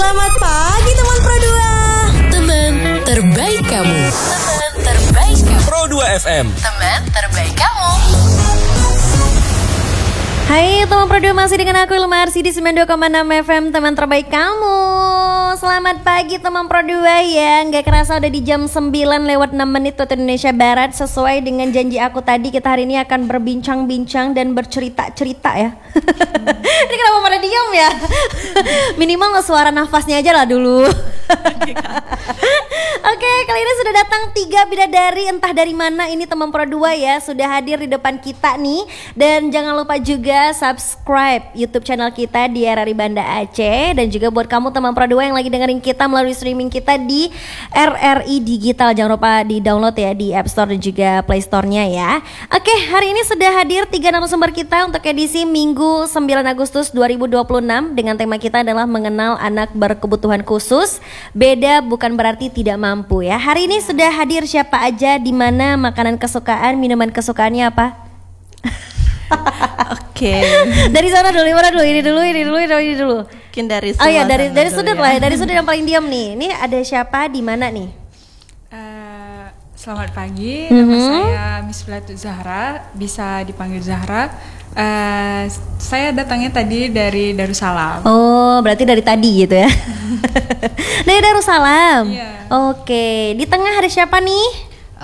Selamat pagi teman Pro 2. Teman terbaik kamu. Teman terbaik kamu. Pro 2 FM. Teman terbaik kamu. Hai teman Pro 2, masih dengan aku Ilma Arsy di 92,6 FM, teman terbaik kamu. Selamat pagi teman Pro 2 ya. Gak kerasa udah di jam 9:06 waktu Indonesia Barat. Sesuai dengan janji aku tadi, kita hari ini akan berbincang-bincang dan bercerita-cerita ya. Ini kenapa pada diam ya? Minimal suara nafasnya aja lah dulu. Oke, kali ini sudah datang 3 bidadari, entah dari mana ini teman Pro 2 ya, sudah hadir di depan kita nih. Dan jangan lupa juga subscribe YouTube channel kita di RRI Banda Aceh. Dan juga buat kamu teman Pro 2 yang lagi dengerin kita melalui streaming kita di RRI Digital, jangan lupa di download ya di App Store dan juga Play Store-nya ya. Oke, hari ini sudah hadir 3 narasumber kita untuk edisi Minggu 9 Agustus 2026 dengan tema kita adalah mengenal anak berkebutuhan khusus. Beda bukan berarti tidak mampu ya. Hari ini sudah hadir siapa aja, di mana, makanan kesukaan, minuman kesukaannya apa? Oke. Dari sana dulu, mana dulu? Ini dulu. Mungkin dari Oh ya, dari dulu sudut ya. lah, dari sudut yang paling diam nih. Ini ada siapa di mana nih? Selamat pagi, nama saya Miss Filatul Zahra, bisa dipanggil Zahra. Saya datangnya tadi dari Darussalam. Oh, berarti dari tadi gitu ya. Dari Darussalam. Iya. Oke, di tengah ada siapa nih?